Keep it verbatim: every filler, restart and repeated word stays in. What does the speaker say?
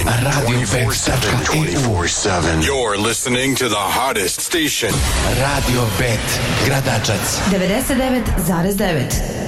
radio bet dot e u. You're listening to the hottest station. Radio Bet, Gradačac. devedeset devet zarez devet.